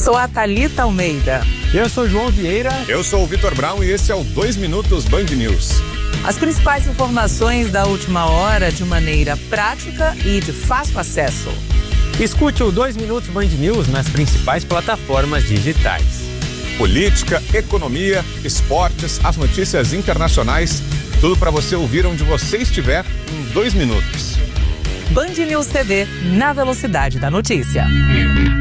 Sou a Thalita Almeida. Eu sou João Vieira. Eu sou o Vitor Brown e esse é o 2 Minutos Band News. As principais informações da última hora de maneira prática e de fácil acesso. Escute o 2 Minutos Band News nas principais plataformas digitais. Política, economia, esportes, as notícias internacionais, tudo para você ouvir onde você estiver em 2 minutos. Band News TV, na velocidade da notícia.